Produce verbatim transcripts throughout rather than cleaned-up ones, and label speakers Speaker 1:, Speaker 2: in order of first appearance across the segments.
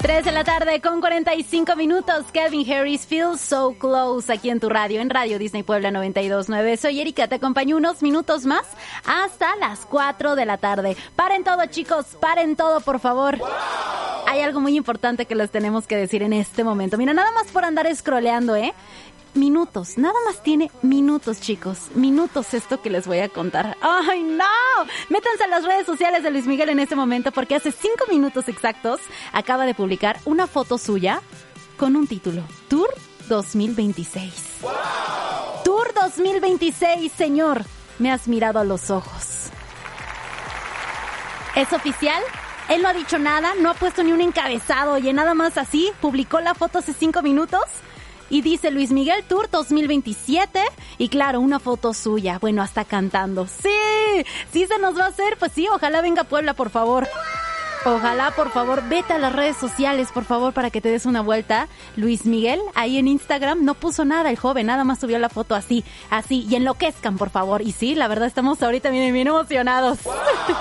Speaker 1: tres de la tarde con cuarenta y cinco minutos. Calvin Harris, Feel So Close, aquí en tu radio, en Radio Disney Puebla noventa y dos punto nueve. Soy Erika, te acompaño unos minutos más hasta las cuatro de la tarde. Paren todo, chicos, paren todo, por favor. ¡Wow! Hay algo muy importante que les tenemos que decir en este momento. Mira, nada más por andar scrolleando, ¿eh? Minutos, nada más tiene minutos, chicos, minutos esto que les voy a contar. ¡Ay, no! Métanse a las redes sociales de Luis Miguel en este momento porque hace cinco minutos exactos acaba de publicar una foto suya con un título, Tour dos mil veintiséis. ¡Wow! Tour dos mil veintiséis, señor, me has mirado a los ojos. ¿Es oficial? Él no ha dicho nada, no ha puesto ni un encabezado, oye, nada más así, publicó la foto hace cinco minutos. Y dice Luis Miguel Tour dos mil veintisiete y claro, una foto suya, bueno, hasta cantando. ¡Sí! ¡Sí se nos va a hacer! Pues sí, ojalá venga a Puebla, por favor. Ojalá, por favor, vete a las redes sociales, por favor, para que te des una vuelta. Luis Miguel, ahí en Instagram, no puso nada el joven, nada más subió la foto así, así, y enloquezcan, por favor. Y sí, la verdad, estamos ahorita bien, bien emocionados. ¡Wow!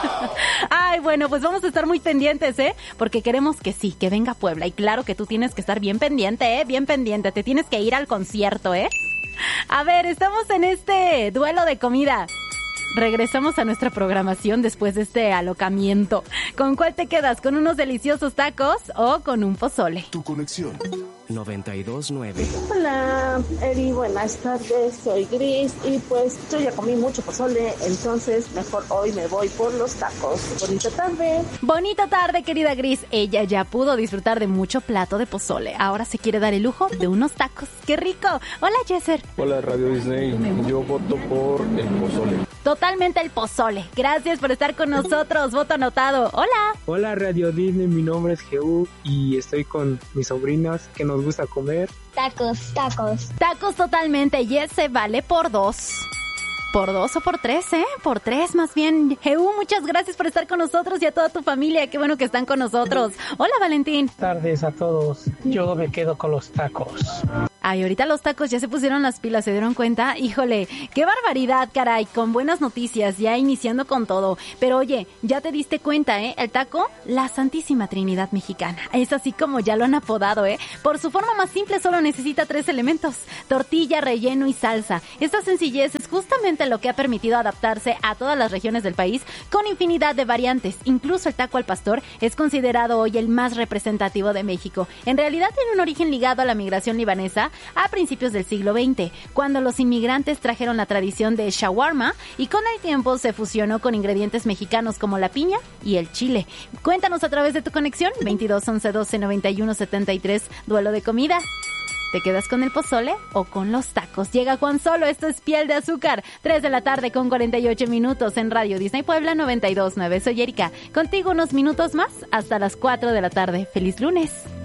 Speaker 1: Ay, bueno, pues vamos a estar muy pendientes, ¿eh? Porque queremos que sí, que venga a Puebla. Y claro que tú tienes que estar bien pendiente, ¿eh? Bien pendiente, te tienes que ir al concierto, ¿eh? A ver, estamos en este duelo de comida. Regresamos a nuestra programación después de este alocamiento. ¿Con cuál te quedas? ¿Con unos deliciosos tacos o con un pozole?
Speaker 2: Tu conexión
Speaker 3: noventa y dos punto nueve.
Speaker 4: Hola, Eri, buenas tardes, soy Gris y pues yo ya comí mucho pozole, entonces mejor hoy me voy por los tacos. Bonita tarde.
Speaker 1: Bonita tarde, querida Gris. Ella ya pudo disfrutar de mucho plato de pozole. Ahora se quiere dar el lujo de unos tacos. ¡Qué rico! Hola, Jesser.
Speaker 5: Hola, Radio Disney. Yo voto por el pozole.
Speaker 1: Totalmente el pozole. Gracias por estar con nosotros. Voto anotado. Hola.
Speaker 6: Hola, Radio Disney. Mi nombre es Jeú y estoy con mis sobrinas que nos gusta comer.
Speaker 7: Tacos, tacos.
Speaker 1: Tacos totalmente. Y ese vale por dos. Por dos o por tres, ¿eh? Por tres más bien. Jeú, muchas gracias por estar con nosotros y a toda tu familia. Qué bueno que están con nosotros. Hola, Valentín.
Speaker 8: Buenas tardes a todos. Yo me quedo con los tacos.
Speaker 1: Ay, ahorita los tacos ya se pusieron las pilas, ¿se dieron cuenta? Híjole, qué barbaridad, caray, con buenas noticias, ya iniciando con todo. Pero oye, ya te diste cuenta, ¿eh? El taco, la Santísima Trinidad Mexicana. Es así como ya lo han apodado, ¿eh? Por su forma más simple solo necesita tres elementos: tortilla, relleno y salsa. Esta sencillez es justamente lo que ha permitido adaptarse a todas las regiones del país con infinidad de variantes. Incluso el taco al pastor es considerado hoy el más representativo de México. En realidad tiene un origen ligado a la migración libanesa a principios del siglo veinte, cuando los inmigrantes trajeron la tradición de shawarma y con el tiempo se fusionó con ingredientes mexicanos como la piña y el chile. Cuéntanos a través de tu conexión veintidós once doce noventa y uno setenta y tres. Duelo de comida. ¿Te quedas con el pozole o con los tacos? Llega Juan Solo, esto es Piel de Azúcar. tres de la tarde con cuarenta y ocho minutos en Radio Disney Puebla noventa y dos punto nueve. Soy Erika, contigo unos minutos más hasta las cuatro de la tarde. ¡Feliz lunes!